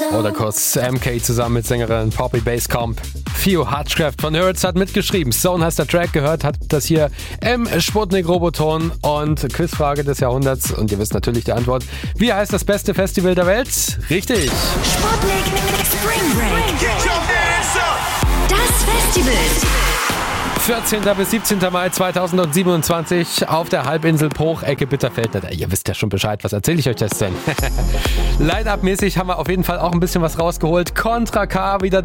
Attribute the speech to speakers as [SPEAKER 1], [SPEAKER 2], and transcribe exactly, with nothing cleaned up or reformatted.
[SPEAKER 1] Oder kurz M K zusammen mit Sängerin Poppy Basscomp. Theo Hutchcraft von Hurts hat mitgeschrieben. Zone heißt der Track, gehört hat das hier im Sputnik Roboton und Quizfrage des Jahrhunderts. Und ihr wisst natürlich die Antwort. Wie heißt das beste Festival der Welt? Richtig.
[SPEAKER 2] Sputnik Spring Break. Das Festival.
[SPEAKER 1] vierzehnten bis siebzehnten Mai zweitausendsiebenundzwanzig auf der Halbinsel Bruch, Ecke Bitterfeld. Na, ihr wisst ja schon Bescheid, was erzähle ich euch das denn? Line-Up-mäßig haben wir auf jeden Fall auch ein bisschen was rausgeholt. Contra K wieder